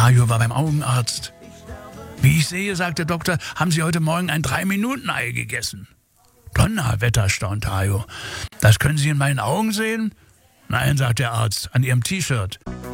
Tajo war beim Augenarzt. Wie ich sehe, sagt der Doktor, haben Sie heute Morgen ein 3-Minuten-Ei gegessen. Donnerwetter, staunt Tajo. Das können Sie in meinen Augen sehen? Nein, sagt der Arzt, an Ihrem T-Shirt.